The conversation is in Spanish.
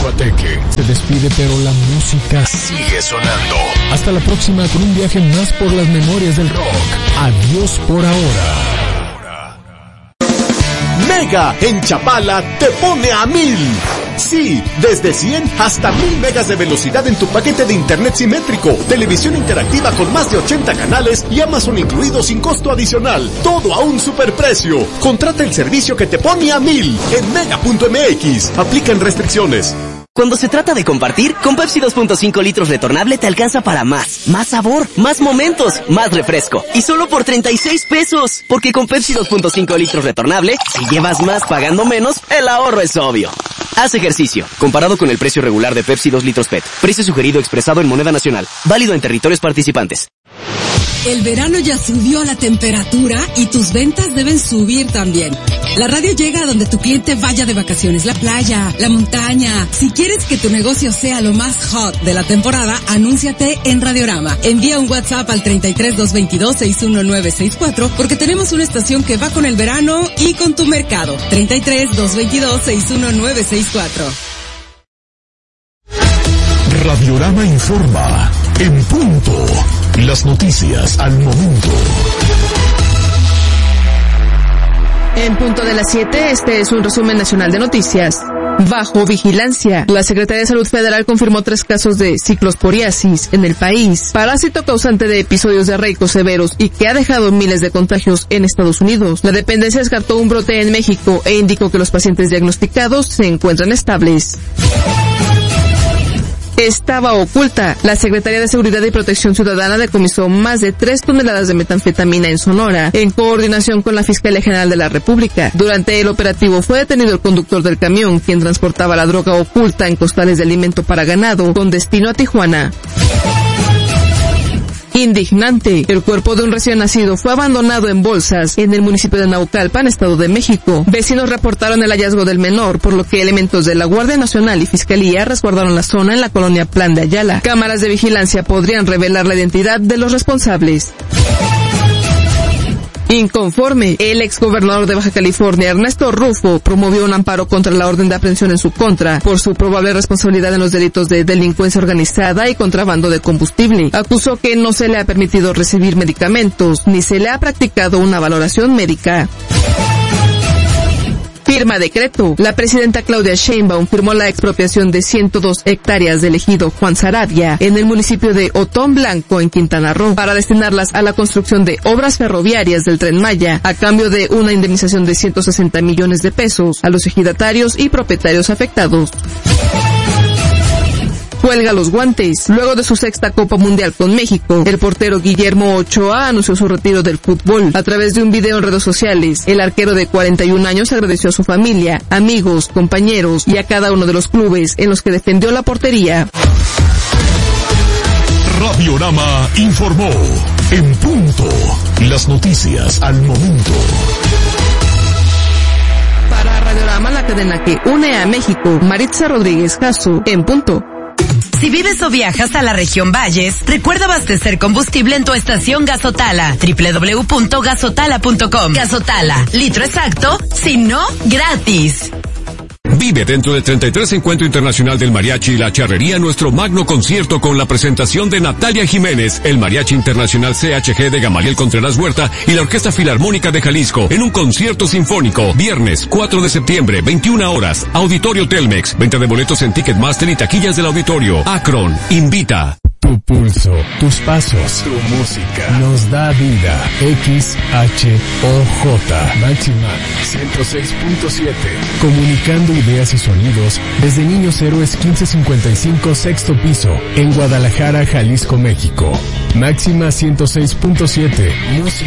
Guateque se despide, pero la música sigue sonando. Hasta la próxima con un viaje más por las memorias del rock. Adiós por ahora. Mega en Chapala te pone a 1000. Sí, desde 100 hasta 1000 megas de velocidad en tu paquete de internet simétrico, televisión interactiva con más de 80 canales y Amazon incluido sin costo adicional. Todo a un superprecio. Contrata el servicio que te pone a 1000 en mega.mx. Aplican restricciones. Cuando se trata de compartir, con Pepsi 2.5 litros retornable te alcanza para más. Más sabor, más momentos, más refresco. Y solo por 36 pesos. Porque con Pepsi 2.5 litros retornable, si llevas más pagando menos, el ahorro es obvio. Haz ejercicio. Comparado con el precio regular de Pepsi 2 litros PET. Precio sugerido expresado en moneda nacional. Válido en territorios participantes. El verano ya subió la temperatura y tus ventas deben subir también. La radio llega a donde tu cliente vaya de vacaciones, la playa, la montaña. Si quieres que tu negocio sea lo más hot de la temporada, anúnciate en Radiorama. Envía un WhatsApp al 33-222-61964 porque tenemos una estación que va con el verano y con tu mercado. 33-222-61964. Radiorama informa en punto. Las noticias al momento. En punto de las 7, este es un resumen nacional de noticias. Bajo vigilancia, la Secretaría de Salud Federal confirmó 3 casos de ciclosporiasis en el país, parásito causante de episodios diarreicos severos y que ha dejado miles de contagios en Estados Unidos. La dependencia descartó un brote en México e indicó que los pacientes diagnosticados se encuentran estables. Estaba oculta. La Secretaría de Seguridad y Protección Ciudadana decomisó más de 3 toneladas de metanfetamina en Sonora, en coordinación con la Fiscalía General de la República. Durante el operativo fue detenido el conductor del camión, quien transportaba la droga oculta en costales de alimento para ganado, con destino a Tijuana. Indignante. El cuerpo de un recién nacido fue abandonado en bolsas en el municipio de Naucalpan, Estado de México. Vecinos reportaron el hallazgo del menor, por lo que elementos de la Guardia Nacional y Fiscalía resguardaron la zona en la colonia Plan de Ayala. Cámaras de vigilancia podrían revelar la identidad de los responsables. Inconforme, el exgobernador de Baja California, Ernesto Rufo, promovió un amparo contra la orden de aprehensión en su contra por su probable responsabilidad en los delitos de delincuencia organizada y contrabando de combustible. Acusó que no se le ha permitido recibir medicamentos ni se le ha practicado una valoración médica. Firma decreto. La presidenta Claudia Sheinbaum firmó la expropiación de 102 hectáreas del ejido Juan Saravia en el municipio de Otón Blanco, en Quintana Roo, para destinarlas a la construcción de obras ferroviarias del Tren Maya, a cambio de una indemnización de 160 millones de pesos a los ejidatarios y propietarios afectados. Cuelga los guantes. Luego de su 6ª Copa Mundial con México, el portero Guillermo Ochoa anunció su retiro del fútbol. A través de un video en redes sociales, el arquero de 41 años agradeció a su familia, amigos, compañeros y a cada uno de los clubes en los que defendió la portería. Radiorama informó en punto. Las noticias al momento. Para Radiorama, la cadena que une a México, Maritza Rodríguez Jasso, en punto. Si vives o viajas a la región Valles, recuerda abastecer combustible en tu estación Gasotala, www.gasotala.com. Gasotala, litro exacto, si no, gratis. Vive dentro del 33 Encuentro Internacional del Mariachi y la Charrería nuestro magno concierto con la presentación de Natalia Jiménez, el Mariachi Internacional CHG de Gamaliel Contreras Huerta y la Orquesta Filarmónica de Jalisco en un concierto sinfónico. Viernes 4 de septiembre, 21 horas, Auditorio Telmex. Venta de boletos en Ticketmaster y taquillas del auditorio. Akron invita. Tu pulso, tus pasos, tu música nos da vida. XHOJ Máxima 106.7. Comunicando ideas y sonidos desde Niños Héroes 1555 6º piso en Guadalajara, Jalisco, México. Máxima 106.7. Música